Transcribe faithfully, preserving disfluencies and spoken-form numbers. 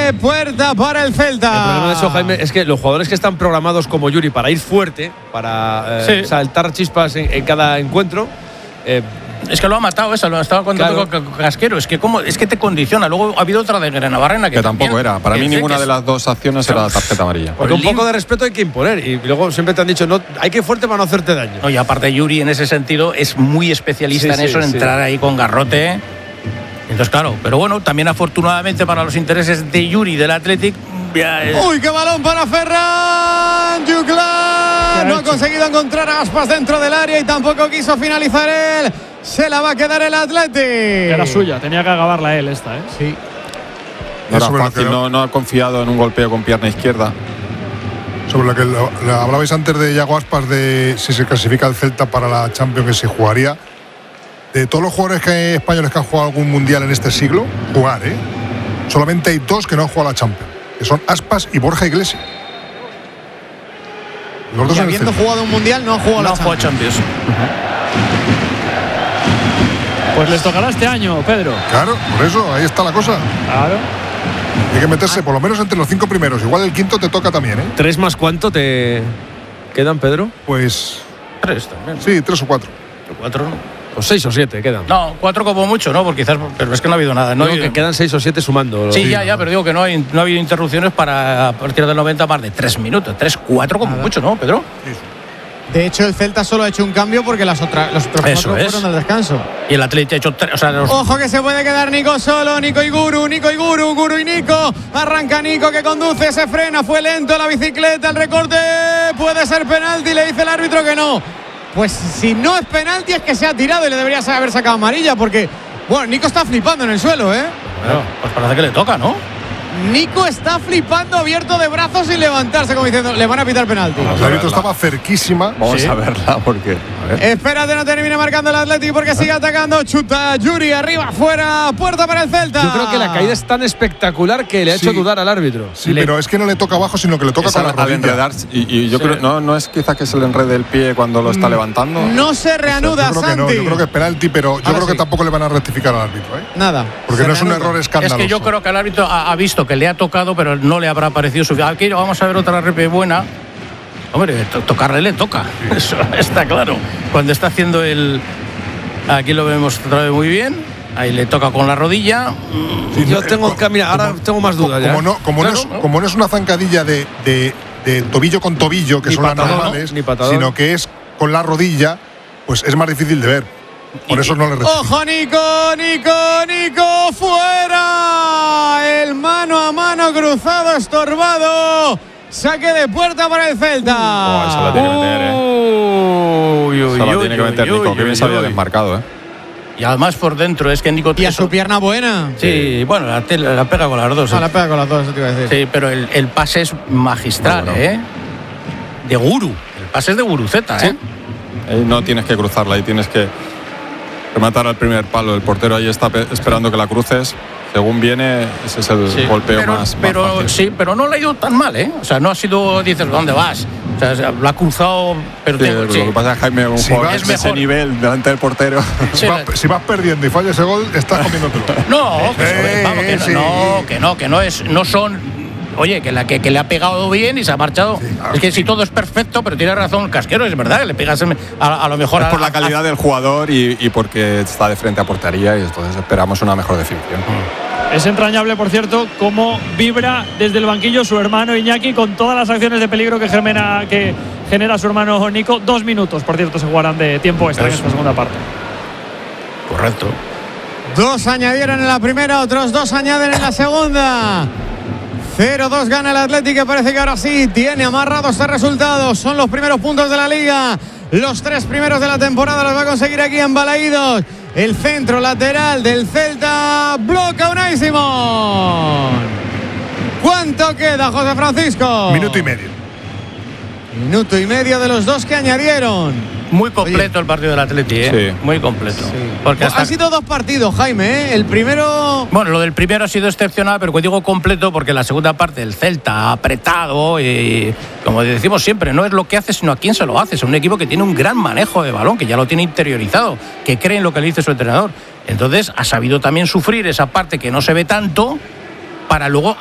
de puerta para el Celta. El problema de eso, Jaime, es que los jugadores que están programados como Yuri para ir fuerte, para eh, sí. saltar chispas en, en cada encuentro, eh, es que lo ha matado esa, lo estaba contando claro. con Casquero. Es que como, es que te condiciona. Luego ha habido otra de Grenabarrena que, que tampoco era. Para mí ninguna de las dos acciones era tarjeta amarilla. Porque un poco de respeto hay que imponer. Y luego siempre te han dicho, no, hay que ir fuerte para no hacerte daño. No, y aparte Yuri en ese sentido es muy especialista sí, en eso, sí, en entrar sí. ahí con garrote. Entonces claro, pero bueno, también afortunadamente para los intereses de Yuri del Athletic. Uy, qué balón para Ferran Juclán. No ha conseguido encontrar a Aspas dentro del área y tampoco quiso finalizar él. Se la va a quedar el Athletic. Era suya, tenía que acabarla él esta, ¿eh? Sí. No era fácil, no, no ha confiado en un golpeo con pierna izquierda. Sobre lo que lo, lo hablabais antes de Iago Aspas, de si se clasifica el Celta para la Champions, que se jugaría. De todos los jugadores que, españoles que han jugado algún mundial en este siglo, jugar, ¿eh? Solamente hay dos que no han jugado a la Champions, que son Aspas y Borja Iglesias. Los dos y habiendo jugado un mundial no han jugado no la Champions. Champions. Uh-huh. Pues les tocará este año, Pedro. Claro, por eso, ahí está la cosa. Claro. Hay que meterse por lo menos entre los cinco primeros. Igual el quinto te toca también, ¿eh? ¿Tres más cuánto te quedan, Pedro? Pues... Tres también. Sí, tres o cuatro. Cuatro, ¿no? O seis o siete quedan. No, cuatro como mucho, ¿no? Porque quizás, pero es que no ha habido nada. No digo hay, que quedan seis o siete sumando. Sí, ya, ya, pero digo que no, hay, no ha habido interrupciones para a partir del noventa más de tres minutos. Tres, cuatro como nada. Mucho, ¿no, Pedro? Sí. De hecho, el Celta solo ha hecho un cambio porque las otras, los otros Eso cuatro es. fueron al descanso. Y el Atleti ha hecho tres. O sea, los... Ojo que se puede quedar Nico solo. Nico y Guru, Nico y Guru, Guru y Nico. Arranca Nico que conduce, se frena, fue lento la bicicleta, el recorte. Puede ser penalti, le dice el árbitro que no. Pues si no es penalti es que se ha tirado y le debería haber sacado amarilla porque, bueno, Nico está flipando en el suelo, ¿eh? Bueno, pues parece que le toca, ¿no? Nico está flipando, abierto de brazos sin levantarse, como diciendo, le van a pitar penalti. El árbitro estaba cerquísima. Vamos ¿Sí? a verla porque... A ver. Espérate, no termine marcando el Athletic porque sigue atacando. Chuta Yuri, arriba, fuera, puerta para el Celta. Yo creo que la caída es tan espectacular que le ha hecho sí. dudar al árbitro. Sí, le... pero es que no le toca abajo, sino que le toca con la rodilla. Y, y yo sí. creo, no, no es quizá que se le enrede el pie cuando lo está levantando. No se reanuda, yo creo Santi. Que no, yo creo que es penalti, pero yo Ahora creo sí. que tampoco le van a rectificar al árbitro, ¿eh? Nada. Porque no es un error escandaloso. Es que yo creo que el árbitro ha, ha visto que le ha tocado, pero no le habrá parecido suficiente. Aquí vamos a ver otra repe buena. Hombre, to tocarle le toca. Sí. Eso está claro. Cuando está haciendo el... Aquí lo vemos otra vez muy bien. Ahí le toca con la rodilla. Sí, yo tengo que mira, ahora como, tengo más dudas. Como, ya. no, como, claro, no es, como no es una zancadilla de, de, de tobillo con tobillo, que ni son patador, las normales, ¿no? sino que es con la rodilla, pues es más difícil de ver. Por y, eso no le rectifica. ¡Ojo, Nico! ¡Nico! ¡Nico! ¡Fuera! El mano a mano cruzado, estorbado. Saque de puerta para el Celta. Oh, esa la tiene que meter, ¿eh? Uy, uy, esa la uy, tiene que meter uy, Nico, uy, que bien se había desmarcado, ¿eh? Y además por dentro, es que Nico... Y a su pierna buena. Sí, sí. Bueno, la, la pega con las dos. Ah, ¿eh? La pega con las dos, eso te iba a decir. Sí, pero el, el pase es magistral, bueno. ¿eh? De Guru. El pase es de Guruceta, ¿eh? Sí. Ahí no tienes que cruzarla, ahí tienes que rematar al primer palo. El portero ahí está esperando que la cruces. Según viene, ese es el sí. golpeo pero, más, pero, más fácil. Sí, pero no le ha ido tan mal, ¿eh? O sea, no ha sido, dices, ¿dónde vas? O sea, lo ha cruzado, pero sí, tengo, lo sí. que pasa es que Jaime, un si jugador vas, de ese nivel delante del portero. Si, va, si vas perdiendo y fallas ese gol, estás comiéndotelo. No, que, eh, vamos, que sí. no, que no, que no es, no son. Oye, que, la, que, que le ha pegado bien y se ha marchado. Sí, claro. Es que si todo es perfecto, pero tiene razón el Casquero, es verdad, que le pegas a, a lo mejor. Es a, por la a, calidad a, del jugador y, y porque está de frente a portería y entonces esperamos una mejor definición. Es entrañable, por cierto, cómo vibra desde el banquillo su hermano Iñaki con todas las acciones de peligro que genera, que genera su hermano Nico. Dos minutos, por cierto, se jugarán de tiempo extra en esta segunda parte. Correcto. Dos añadieron en la primera, otros dos añaden en la segunda. cero dos gana el Athletic, que parece que ahora sí tiene amarrado este resultado. Son los primeros puntos de la Liga. Los tres primeros de la temporada los va a conseguir aquí en Balaídos. El centro lateral del Celta bloca Unai Simón. ¿Cuánto queda, José Francisco? Minuto y medio. Minuto y medio de los dos que añadieron. Muy completo. Oye, el partido del Atleti, ¿eh? Sí. Muy completo. Sí. Porque hasta... Han sido dos partidos, Jaime, ¿eh? El primero... Bueno, lo del primero ha sido excepcional, pero digo completo porque la segunda parte el Celta ha apretado y, como decimos siempre, no es lo que hace, sino a quién se lo hace. Es un equipo que tiene un gran manejo de balón, que ya lo tiene interiorizado, que cree en lo que le dice su entrenador. Entonces, ha sabido también sufrir esa parte que no se ve tanto para luego